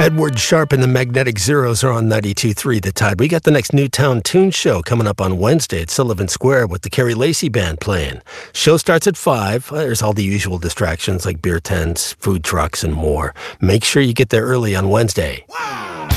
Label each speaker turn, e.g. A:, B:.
A: Edward Sharp and the Magnetic Zeros are on 92.3 The Tide. We got the next Newtown Tune Show coming up on Wednesday at Sullivan Square with the Carrie Lacey Band playing. Show starts at 5. There's all the usual distractions like beer tents, food trucks, and more. Make sure you get there early on Wednesday.
B: Wow.